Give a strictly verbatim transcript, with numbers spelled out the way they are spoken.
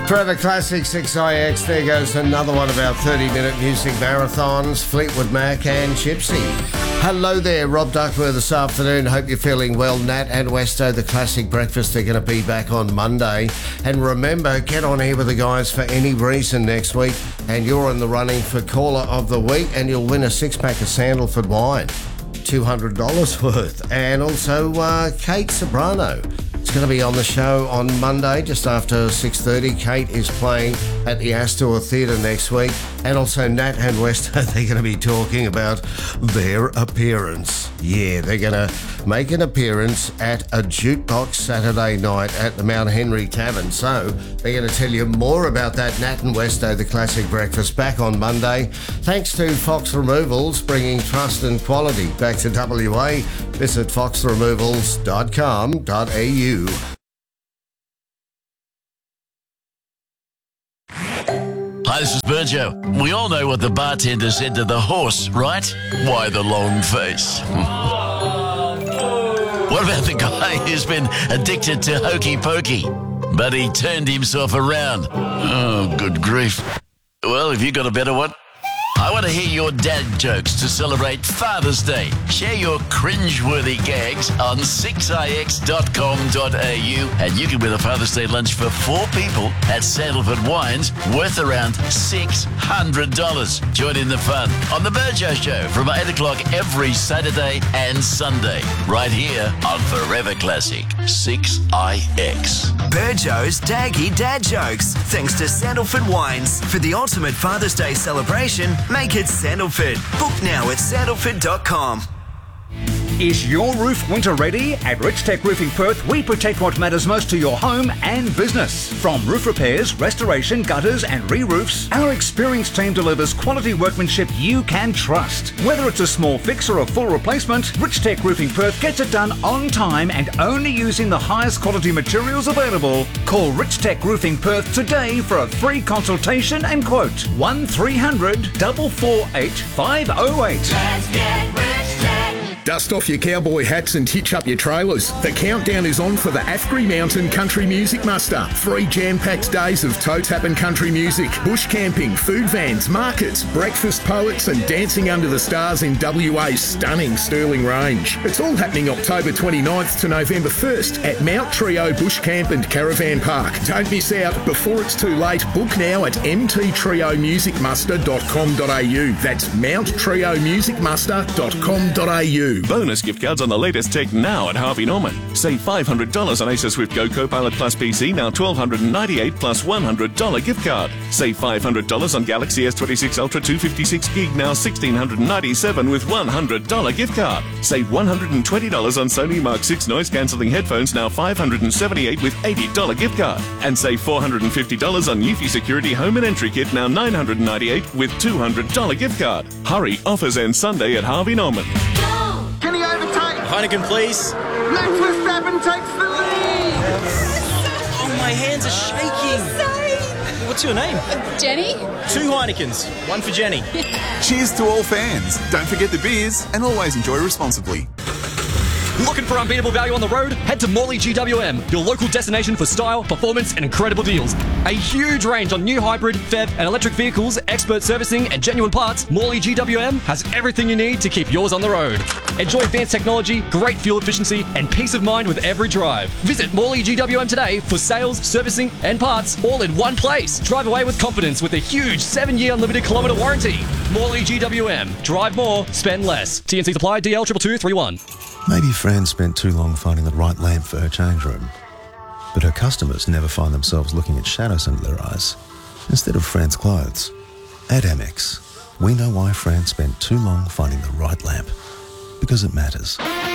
Forever Classic six I X, there goes another one of our thirty-minute music marathons, Fleetwood Mac and Gypsy. Hello there, Rob Duckworth this afternoon. Hope you're feeling well. Nat and Westo, the Classic Breakfast, are going to be back on Monday. And remember, get on here with the guys for any reason next week, and you're in the running for Caller of the Week, and you'll win a six-pack of Sandalford wine, two hundred dollars worth. And also uh, Kate Sobrano. It's going to be on the show on Monday just after six thirty. Kate is playing at the Astor Theatre next week. And also Nat and Westo, they're going to be talking about their appearance. Yeah, they're going to make an appearance at a jukebox Saturday night at the Mount Henry Tavern. So they're going to tell you more about that. Nat and Westo, the Classic Breakfast, back on Monday. Thanks to Fox Removals, bringing trust and quality back to W A. Visit fox removals dot com dot a u. Hi, this is Burjo. We all know what the bartender said to the horse, right? Why the long face? What about the guy who's been addicted to hokey pokey, but he turned himself around? Oh, good grief. Well, have you got a better one? I want to hear your dad jokes to celebrate Father's Day. Share your cringe-worthy gags on six i x dot com dot a u and you can win a Father's Day lunch for four people at Sandalford Wines worth around six hundred dollars. Join in the fun on The Burjo Show from eight o'clock every Saturday and Sunday, right here on Forever Classic six i x. Burjo's Daggy Dad Jokes, thanks to Sandalford Wines. For the ultimate Father's Day celebration, make it Sandalford. Book now at sandalford dot com. Is your roof winter ready? At Rich Tech Roofing Perth, we protect what matters most to your home and business. From roof repairs, restoration, gutters and re-roofs, our experienced team delivers quality workmanship you can trust. Whether it's a small fix or a full replacement, Rich Tech Roofing Perth gets it done on time and only using the highest quality materials available. Call Rich Tech Roofing Perth today for a free consultation and quote. one three hundred, four four eight, five oh eight. Let's get Rich Tech. Dust off your cowboy hats and hitch up your trailers. The countdown is on for the Afgri Mountain Country Music Muster. Three jam-packed days of toe tap and country music, bush camping, food vans, markets, breakfast poets and dancing under the stars in W A's stunning Stirling Range. It's all happening October twenty-ninth to November first at Mount Trio Bush Camp and Caravan Park. Don't miss out before it's too late. Book now at m t trio music muster dot com dot a u. That's mount trio music muster dot com dot a u. Bonus gift cards on the latest tech now at Harvey Norman. Save five hundred dollars on Acer Swift Go Copilot Plus P C, now one thousand two hundred ninety-eight dollars plus one hundred dollars gift card. Save five hundred dollars on Galaxy S twenty-six Ultra two fifty-six gig, now one thousand six hundred ninety-seven dollars with one hundred dollars gift card. Save one hundred twenty dollars on Sony Mark six noise cancelling headphones, now five hundred seventy-eight dollars with eighty dollars gift card. And save four hundred fifty dollars on Eufy Security Home and Entry Kit, now nine hundred ninety-eight dollars with two hundred dollars gift card. Hurry, offers end Sunday at Harvey Norman. Can he overtake? Heineken, please. Max Verstappen takes the lead. Oh, my hands are shaking. Sorry. What's your name? Uh, Jenny. Two Heinekens. One for Jenny. Cheers to all fans. Don't forget the beers and always enjoy responsibly. Looking for unbeatable value on the road? Head to Morley G W M, your local destination for style, performance and incredible deals. A huge range on new hybrid, P H E V and electric vehicles, expert servicing and genuine parts. Morley G W M has everything you need to keep yours on the road. Enjoy advanced technology, great fuel efficiency and peace of mind with every drive. Visit Morley G W M today for sales, servicing and parts all in one place. Drive away with confidence with a huge seven year unlimited kilometre warranty. Morley G W M. Drive more, spend less. T N C supply D L two two two three one. Maybe Fran spent too long finding the right lamp for her change room. But her customers never find themselves looking at shadows under their eyes instead of Fran's clothes. At Amex, we know why Fran spent too long finding the right lamp. Because it matters.